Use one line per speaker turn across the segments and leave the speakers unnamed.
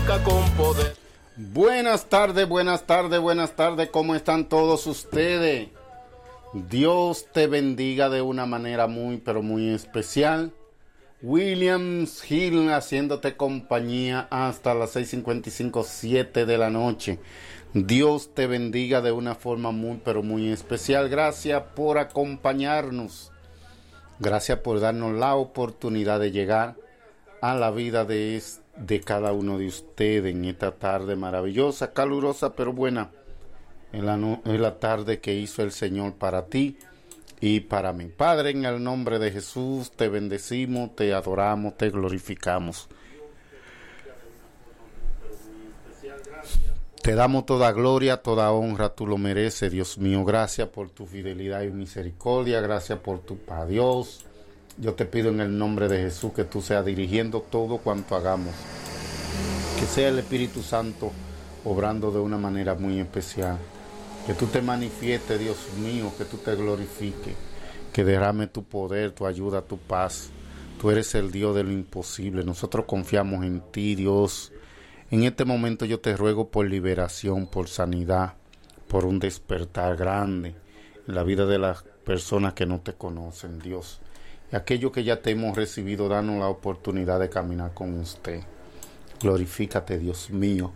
música con poder.
Buenas tardes, buenas tardes, buenas tardes. ¿Cómo están todos ustedes? Dios te bendiga de una manera muy, pero muy especial. Williams Hill haciéndote compañía hasta las 6:55, 7 de la noche. Dios te bendiga de una forma muy, pero muy especial. Gracias por acompañarnos. Gracias por darnos la oportunidad de llegar a la vida de cada uno de ustedes en esta tarde maravillosa, calurosa, pero buena. Es la tarde que hizo el Señor para ti y para mí. Padre, en el nombre de Jesús, te bendecimos, te adoramos, te glorificamos. Te damos toda gloria, toda honra, tú lo mereces, Dios mío. Gracias por tu fidelidad y misericordia, gracias por tu paz, Dios. Yo te pido en el nombre de Jesús que tú seas dirigiendo todo cuanto hagamos. Que sea el Espíritu Santo obrando de una manera muy especial. Que tú te manifiestes, Dios mío, que tú te glorifiques. Que derrame tu poder, tu ayuda, tu paz. Tú eres el Dios de lo imposible. Nosotros confiamos en ti, Dios. En este momento yo te ruego por liberación, por sanidad, por un despertar grande en la vida de las personas que no te conocen, Dios. Y aquellos que ya te hemos recibido, danos la oportunidad de caminar con usted. Glorifícate, Dios mío.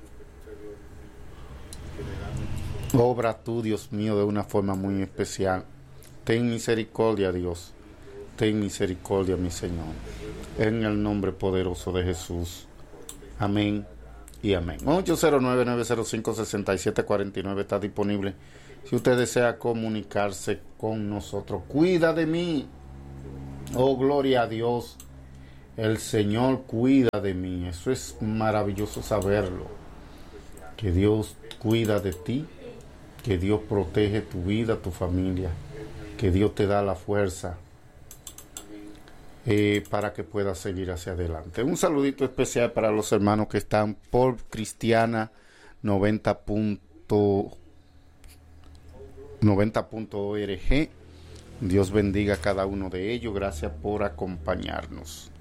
Obra tú, Dios mío, de una forma muy especial. Ten misericordia, Dios. Ten misericordia, mi Señor. En el nombre poderoso de Jesús. Amén y amén. 809-905-6749 está disponible. Si usted desea comunicarse con nosotros, cuida de mí. Oh, gloria a Dios. El Señor cuida de mí. Eso es maravilloso saberlo. Que Dios cuida de ti. Que Dios protege tu vida, tu familia. Que Dios te da la fuerza para que puedas seguir hacia adelante. Un saludito especial para los hermanos que están por Cristiana 90.org. Dios bendiga a cada uno de ellos. Gracias por acompañarnos.